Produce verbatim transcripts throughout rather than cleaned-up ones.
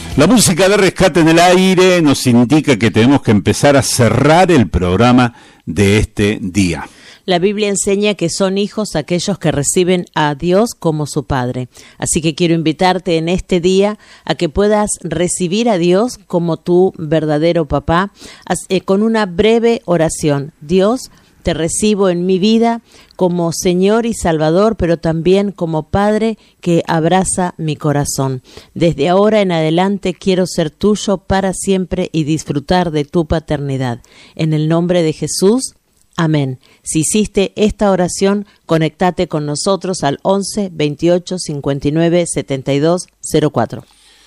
La música de Rescate en el Aire nos indica que tenemos que empezar a cerrar el programa de este día. La Biblia enseña que son hijos aquellos que reciben a Dios como su Padre. Así que quiero invitarte en este día a que puedas recibir a Dios como tu verdadero papá, eh, con una breve oración. Dios, te recibo en mi vida como Señor y Salvador, pero también como Padre que abraza mi corazón. Desde ahora en adelante quiero ser tuyo para siempre y disfrutar de tu paternidad. En el nombre de Jesús, amén. Si hiciste esta oración, conectate con nosotros al once, veintiocho, cincuenta y nueve, setenta y dos, cero cuatro.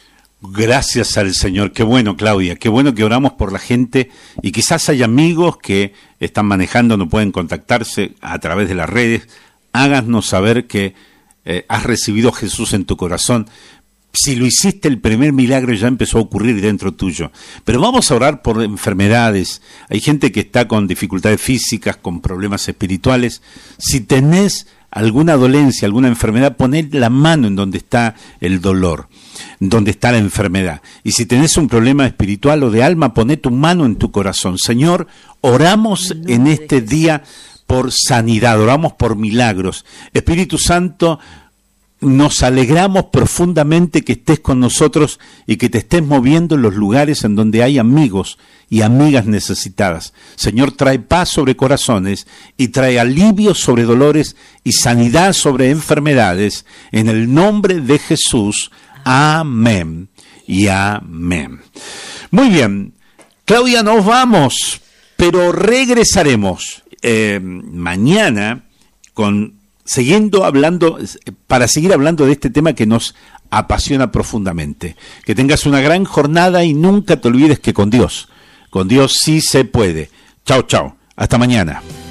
Gracias al Señor. Qué bueno, Claudia, qué bueno que oramos por la gente, y quizás hay amigos que están manejando, no pueden contactarse a través de las redes. Háganos saber que eh, has recibido a Jesús en tu corazón. Si lo hiciste, el primer milagro ya empezó a ocurrir dentro tuyo. Pero vamos a orar por enfermedades. Hay gente que está con dificultades físicas, con problemas espirituales. Si tenés alguna dolencia, alguna enfermedad, poned la mano en donde está el dolor, donde está la enfermedad. Y si tenés un problema espiritual o de alma, poné tu mano en tu corazón. Señor, oramos en este día por sanidad, oramos por milagros. Espíritu Santo, nos alegramos profundamente que estés con nosotros y que te estés moviendo en los lugares en donde hay amigos y amigas necesitadas. Señor, trae paz sobre corazones y trae alivio sobre dolores y sanidad sobre enfermedades. En el nombre de Jesús, amén y amén. Muy bien, Claudia, nos vamos, pero regresaremos eh, mañana con... Siguiendo hablando, para seguir hablando de este tema que nos apasiona profundamente. Que tengas una gran jornada y nunca te olvides que con Dios, con Dios sí se puede. Chao, chao. Hasta mañana.